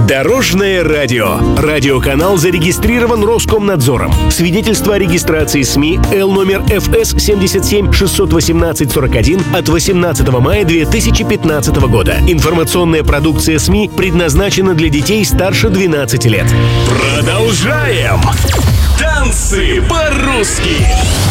Дорожное радио. Радиоканал зарегистрирован Роскомнадзором. Свидетельство о регистрации СМИ Л номер ФС 77 618 41 от 18 мая 2015 года. Информационная продукция СМИ предназначена для детей старше 12 лет. Продолжаем! Танцы по-русски!